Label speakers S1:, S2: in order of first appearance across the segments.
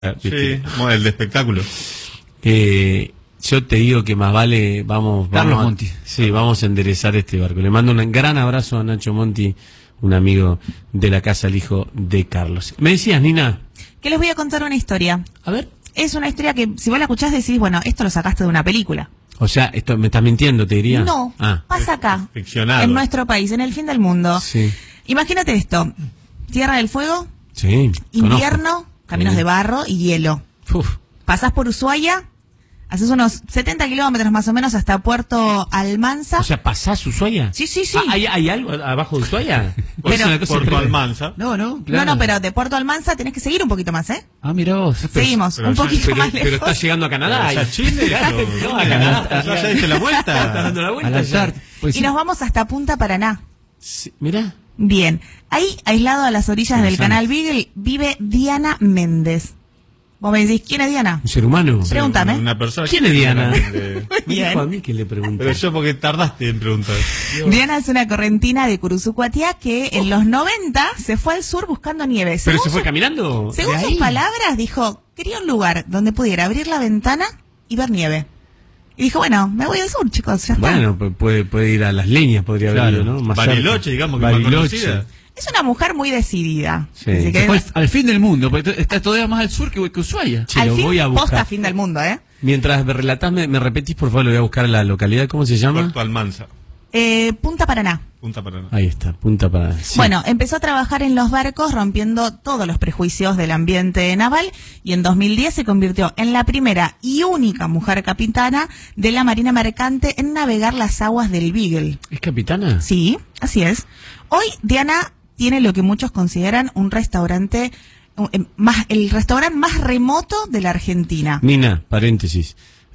S1: Sí, el de espectáculo.
S2: Yo te digo que más vale, vamos
S3: Monti.
S2: Sí, vamos a enderezar este barco. Le mando un gran abrazo a Nacho Monti, un amigo de la casa, el hijo de Carlos. ¿Me decías, Nina?
S4: Que les voy a contar una historia.
S2: A ver.
S4: Es una historia que, si vos la escuchás, decís, bueno, esto lo sacaste de una película.
S2: O sea, esto me estás mintiendo, te diría.
S4: No, pasa acá,
S1: ficcionado.
S4: en nuestro país, en el fin del mundo.
S2: Sí.
S4: Imagínate esto, Tierra del Fuego,
S2: Sí.
S4: invierno,
S2: Conozco.
S4: caminos de barro y hielo.
S2: Uf.
S4: Pasás por Ushuaia, haces unos 70 kilómetros más o menos hasta Puerto Almanza.
S2: O sea, ¿pasás Ushuaia?
S4: Sí, sí, sí.
S2: ¿Hay algo abajo de Ushuaia?
S4: Pero-
S2: Es una cosa
S1: Puerto
S2: tremenda.
S1: Almanza.
S3: No, claro.
S4: No, pero de Puerto Almanza tenés que seguir un poquito más, ¿eh?
S3: Ah, mira vos.
S4: Seguimos,
S1: pero
S4: un
S1: ya-
S4: poquito más lejos.
S2: Pero está llegando a Canadá.
S1: ¿A Chile?
S2: No, a Canadá.
S1: ¿Ya diste la
S2: Está
S1: vuelta?
S2: dando la vuelta.
S3: Al
S2: ya.
S3: altar. Pues
S4: Y
S3: sí.
S4: nos vamos hasta Punta Paraná.
S2: Sí, mirá.
S4: Bien, ahí, aislado a las orillas del canal Beagle, vive Diana Méndez. Vos me decís, ¿quién es Diana?
S2: Un ser humano.
S4: Pregúntame.
S1: Una persona.
S2: ¿Quién es Diana?
S1: De-
S2: Me
S4: Bien.
S2: dijo a mí que le pregunté.
S1: Pero yo porque tardaste en preguntar.
S4: Diana es una correntina de Curuzucuatiá que en los 90 se fue al sur buscando nieve.
S2: ¿Pero
S4: Según
S2: se fue
S4: su-
S2: caminando?
S4: Según
S2: ¿De
S4: sus
S2: ahí?
S4: palabras, dijo, quería un lugar donde pudiera abrir la ventana y ver nieve. Y dijo, bueno, me voy al sur, chicos, ya está.
S2: Bueno, puede ir a Las Leñas, podría
S3: Claro.
S2: haberlo, ¿no? Más
S1: Bariloche,
S2: cerca.
S1: digamos, que es más conocida.
S4: Es una mujer muy decidida.
S2: Sí.
S4: Así
S3: Se
S4: que
S3: fue al fin del mundo, porque está todavía más al sur que Ushuaia.
S2: Che,
S4: al
S2: lo
S4: fin,
S2: voy a buscar.
S4: posta fin del mundo, ¿eh?
S2: Mientras me relatás, me repetís, por favor, lo voy a buscar la localidad. ¿Cómo se llama?
S1: Puerto Almanza.
S4: Punta Paraná.
S1: Punta Paraná.
S2: Ahí está, Punta Paraná. Sí.
S4: Bueno, empezó a trabajar en los barcos rompiendo todos los prejuicios del ambiente naval y en 2010 se convirtió en la primera y única mujer capitana de la Marina Mercante en navegar las aguas del Beagle.
S2: ¿Es capitana?
S4: Sí, así es. Hoy Diana tiene lo que muchos consideran un restaurante, el restaurante más remoto de la Argentina.
S2: Nina, paréntesis.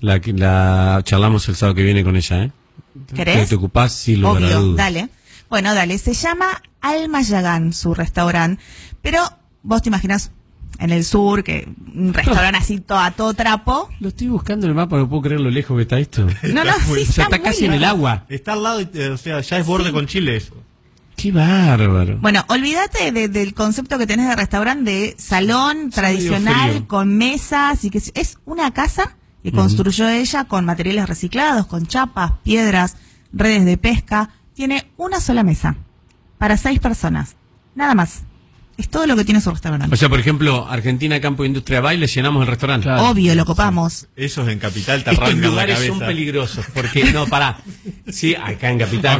S2: La charlamos el sábado que viene con ella, ¿eh?
S4: ¿Querés?
S2: ¿Te ocupás? Sí, lo
S4: Obvio, dale. Bueno, dale, se llama Almayagán su restaurante, pero vos te imaginas en el sur, que un restaurante así a todo trapo.
S2: Lo estoy buscando en el mapa, no puedo creer lo lejos que está esto.
S4: No, no, sí,
S2: Ya está
S4: muy
S2: casi en el
S4: lejos.
S2: agua.
S1: Está al lado, o sea, ya es borde con Chile eso.
S2: Qué bárbaro.
S4: Bueno, olvídate del concepto que tenés de restaurante de salón
S2: medio
S4: tradicional,
S2: frío.
S4: con mesas, y que es una casa que construyó ella con materiales reciclados, con chapas, piedras, redes de pesca. Tiene una sola mesa para 6 personas, nada más. Es todo lo que tiene su restaurante.
S2: O sea, por ejemplo, Argentina Campo Industria Baile, llenamos el restaurante.
S3: Claro.
S4: Obvio, lo copamos.
S1: Esos en Capital te
S2: Estos
S1: arrancan la
S2: lugares
S1: cabeza.
S2: son peligrosos, porque, no, pará. Sí, acá en Capital.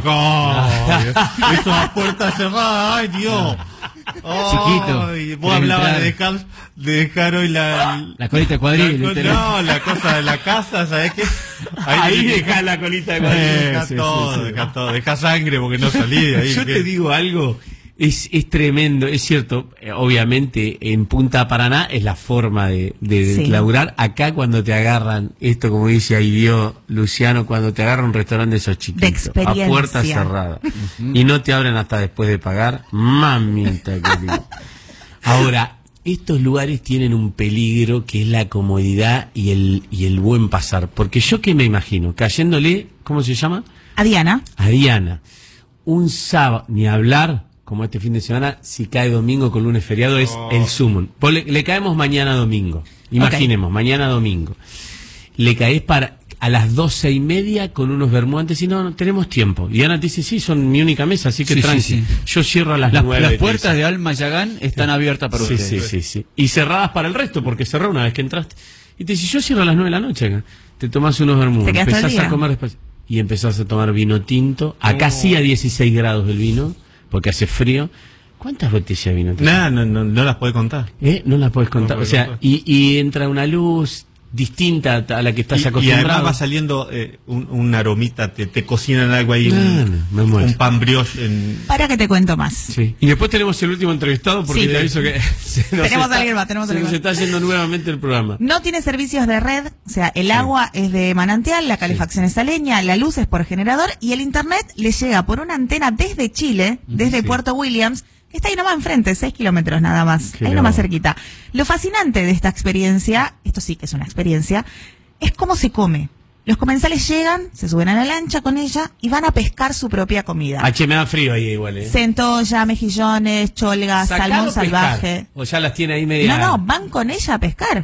S1: Eso a puerta cerrada, ay Dios.
S3: Chiquito.
S1: Y vos
S3: Querés
S1: hablabas
S3: entrar.
S1: de dejar hoy la
S3: colita de cuadril.
S1: no, la cosa de la casa, ¿sabés qué?
S2: Ahí dejá la colita de cuadril.
S1: Deja
S3: Sí,
S1: todo,
S3: sí, sí.
S1: deja todo, deja sangre porque no salí de ahí.
S2: Yo te digo algo, es tremendo, es cierto, obviamente en Punta Paraná es la forma de
S4: Sí.
S2: laburar. Acá cuando te agarran, esto como dice ahí Dios Luciano, cuando te agarran un restaurante de esos chiquitos,
S4: De experiencia.
S2: a puerta cerrada, y no te abren hasta después de pagar, mamita querida. Ahora, estos lugares tienen un peligro que es la comodidad y el buen pasar, porque yo que me imagino, cayéndole, ¿cómo se llama?
S4: A Diana.
S2: A Diana, un sábado, ni hablar, como este fin de semana, si cae domingo con lunes feriado, es el sumum. Vos le caemos mañana domingo, imaginemos, mañana domingo. Le caes a las 12:30 con unos vermuantes y no tenemos tiempo. Diana te dice, sí, son mi única mesa, así que
S3: Sí,
S2: tranqui.
S3: sí, sí.
S2: Yo cierro a las
S3: Las
S2: 9.
S3: puertas de Almayagán están abiertas para
S2: Sí,
S3: ustedes.
S2: sí. Y cerradas para el resto, porque cerró una vez que entraste. Y te dice, yo cierro a las 9 de la noche acá. Te tomás unos vermouths,
S4: Te quedas todo el
S2: empezás a
S4: día.
S2: comer despacio. Y empezás a tomar vino tinto. Acá sí a 16 grados el vino, porque hace frío. ¿Cuántas botellas de vino tinto?
S1: Nada, no las puede contar.
S2: No las podés contar.
S1: No
S2: O sea,
S1: contar.
S2: y entra una luz distinta a la que estás
S1: Y
S2: acostumbrado.
S1: además va saliendo un aromita, te cocinan algo ahí,
S2: Claro, me muero.
S1: un pan brioche en...
S4: Para que te cuento más.
S2: Sí. Y después tenemos el último entrevistado, porque
S4: Sí.
S2: te aviso que
S4: Tenemos a alguien más, tenemos a
S2: se
S4: alguien
S2: nos
S4: más.
S2: está yendo nuevamente el programa.
S4: No tiene servicios de red, o sea, el agua es de manantial, la calefacción es a leña, la luz es por generador y el internet le llega por una antena desde Chile, desde Puerto Williams, que está ahí nomás enfrente, 6 kilómetros nada más,
S2: Qué
S4: ahí nomás
S2: loco.
S4: cerquita. Lo fascinante de esta experiencia, esto sí que es una experiencia, es cómo se come. Los comensales llegan, se suben a la lancha con ella y van a pescar su propia comida.
S2: Ah, che, me da frío ahí igual,
S4: Centolla, mejillones, cholgas,
S2: ¿Sacar
S4: salmón
S2: o pescar?
S4: salvaje.
S2: O ya las tiene ahí media.
S4: No, van con ella a pescar.